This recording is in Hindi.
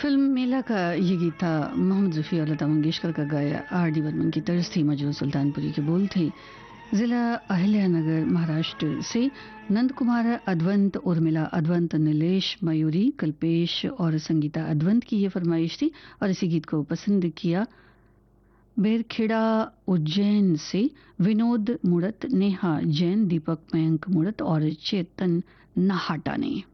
फिल्म मेला का ये गीत था मोहम्मद रफ़ी और लता मंगेशकर का गाया आर डी बर्मन की तर्ज थी, मजरूह सुल्तानपुरी के बोल थे। जिला अहिल्यानगर महाराष्ट्र से नंद कुमार अद्वंत, उर्मिला अद्वंत, नीलेश मयूरी, कल्पेश और संगीता अद्वंत की ये फरमाइश थी और इसी गीत को पसंद किया बेरखेड़ा उज्जैन से विनोद मुड़त, नेहा जैन, दीपक मयंक मुड़त और चेतन नाहाटा ने।